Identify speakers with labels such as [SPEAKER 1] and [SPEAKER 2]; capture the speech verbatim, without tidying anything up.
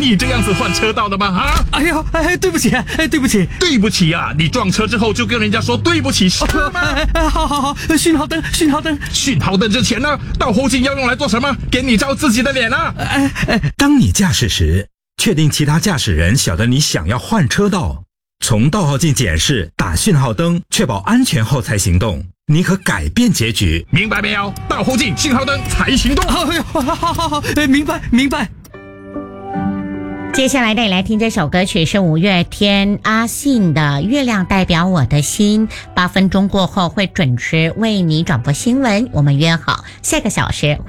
[SPEAKER 1] 你这样子换车道的吗？啊！
[SPEAKER 2] 哎呦，哎，对不起，哎，对不起，
[SPEAKER 1] 对不起啊！你撞车之后就跟人家说对不起是吗？
[SPEAKER 2] 哎哎，好好好，讯号灯，讯号灯，
[SPEAKER 1] 讯号灯之前呢，倒后镜要用来做什么？给你照自己的脸啊！
[SPEAKER 2] 哎哎，
[SPEAKER 3] 当你驾驶时，确定其他驾驶人晓得你想要换车道，从倒后镜检视、打讯号灯，确保安全后才行动，你可改变结局。
[SPEAKER 1] 明白没有？倒后镜、信号灯才行动。
[SPEAKER 2] 哎呦，好好好好，明白明白。
[SPEAKER 4] 接下来带你来听这首歌曲，是五月天阿信的《月亮代表我的心》。八分钟过后会准时为你转播新闻，我们约好下个小时。